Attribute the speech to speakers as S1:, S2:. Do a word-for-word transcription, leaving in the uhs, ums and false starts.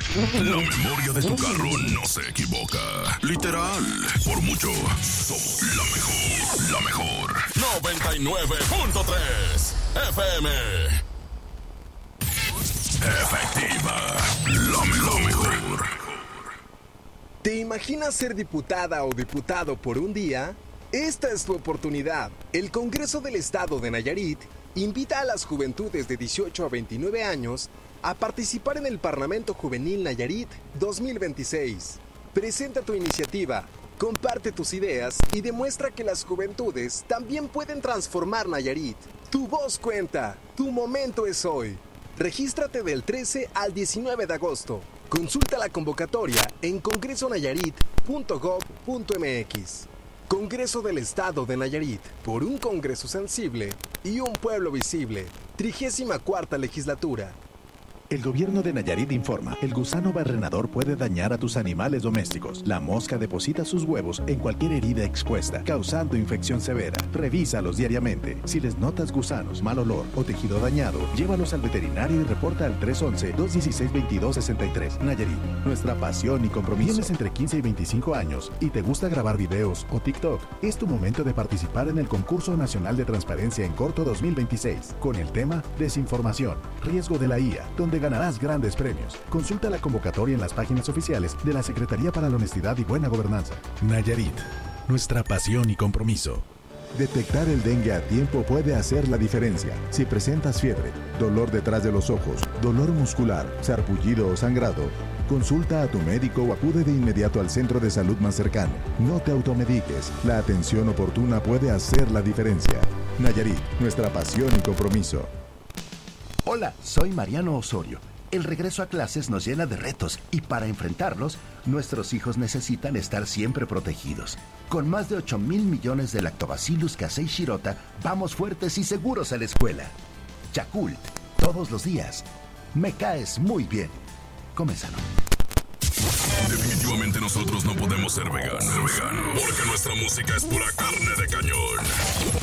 S1: La memoria de tu carro no se equivoca. Literal, por mucho, somos la mejor, la mejor. noventa y nueve punto tres F M. Efectiva, la mejor.
S2: ¿Te imaginas ser diputada o diputado por un día? Esta es tu oportunidad. El Congreso del Estado de Nayarit invita a las juventudes de dieciocho a veintinueve años a participar en el Parlamento Juvenil Nayarit dos mil veintiséis. Presenta tu iniciativa, comparte tus ideas y demuestra que las juventudes también pueden transformar Nayarit. Tu voz cuenta, tu momento es hoy. Regístrate del trece al diecinueve de agosto. Consulta la convocatoria en congreso nayarit punto gob punto m x. Congreso del Estado de Nayarit, por un Congreso sensible y un pueblo visible. trigésima cuarta Legislatura.
S3: El gobierno de Nayarit informa, el gusano barrenador puede dañar a tus animales domésticos. La mosca deposita sus huevos en cualquier herida expuesta, causando infección severa. Revísalos diariamente. Si les notas gusanos, mal olor o tejido dañado, llévalos al veterinario y reporta al tres once, dos dieciséis, veintidós sesenta y tres. Nayarit, nuestra pasión y compromiso. Tienes entre quince y veinticinco años y te gusta grabar videos o TikTok. Es tu momento de participar en el Concurso Nacional de Transparencia en Corto dos mil veintiséis, con el tema Desinformación, riesgo de la I A, donde ganarás grandes premios. Consulta la convocatoria en las páginas oficiales de la Secretaría para la Honestidad y Buena Gobernanza. Nayarit, nuestra pasión y compromiso. Detectar el dengue a tiempo puede hacer la diferencia. Si presentas fiebre, dolor detrás de los ojos, dolor muscular, sarpullido o sangrado, consulta a tu médico o acude de inmediato al centro de salud más cercano. No te automediques. La atención oportuna puede hacer la diferencia. Nayarit, nuestra pasión y compromiso.
S4: Hola, soy Mariano Osorio. El regreso a clases nos llena de retos y para enfrentarlos, nuestros hijos necesitan estar siempre protegidos. Con más de ocho mil millones de Lactobacillus casei shirota, vamos fuertes y seguros a la escuela. Yakult, todos los días. Me caes muy bien. Come sano.
S1: Definitivamente nosotros no podemos ser veganos, veganos, porque nuestra música es pura carne de cañón.